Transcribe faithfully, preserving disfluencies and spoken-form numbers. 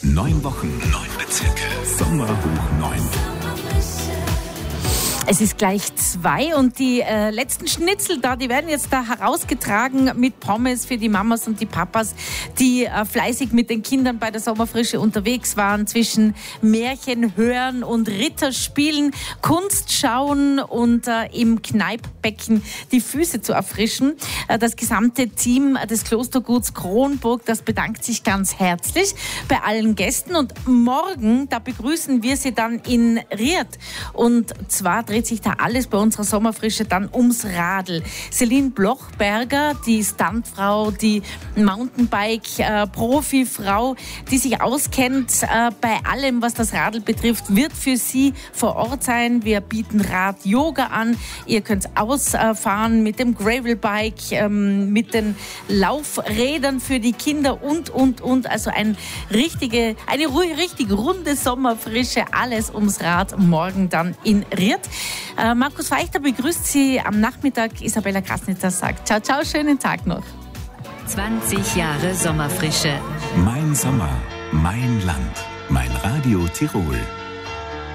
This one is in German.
Neun Wochen, neun Bezirke. Sommer hoch neun. Es ist gleich zwei und die äh, letzten Schnitzel da, die werden jetzt da herausgetragen mit Pommes für die Mamas und die Papas, die äh, fleißig mit den Kindern bei der Sommerfrische unterwegs waren, zwischen Märchen hören und Ritterspielen, Kunst schauen und äh, im Kneippbecken die Füße zu erfrischen. Äh, das gesamte Team des Klosterguts Kronburg, das bedankt sich ganz herzlich bei allen Gästen und morgen, da begrüßen wir sie dann in Ried und zwar dreht sich da alles bei unserer Sommerfrische dann ums Radl. Celine Blochberger, die Stuntfrau, die Mountainbike-Profifrau, äh, die sich auskennt äh, bei allem, was das Radl betrifft, wird für Sie vor Ort sein. Wir bieten Rad-Yoga an. Ihr könnt ausfahren mit dem Gravelbike, ähm, mit den Laufrädern für die Kinder und, und, und. Also ein richtige, eine richtig runde Sommerfrische. Alles ums Rad morgen dann in Ried. Äh, Markus Feichter begrüßt Sie am Nachmittag. Isabella Krasnitzer sagt ciao, ciao, schönen Tag noch. zwanzig Jahre Sommerfrische. Mein Sommer, mein Land, mein Radio Tirol.